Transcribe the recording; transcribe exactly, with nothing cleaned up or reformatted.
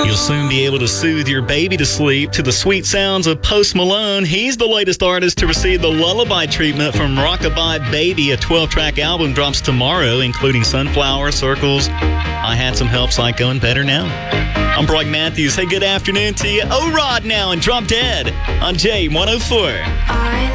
You'll soon be able to soothe your baby to sleep to the sweet sounds of Post Malone. He's the latest artist to receive the lullaby treatment from Rockabye Baby. A twelve-track album drops tomorrow, including Sunflower, Circles, I Had Some Help, Psycho, and Better Now. I'm Brock Matthews. Hey, good afternoon to you. O-Rod now and Drop Dead on J one oh four. I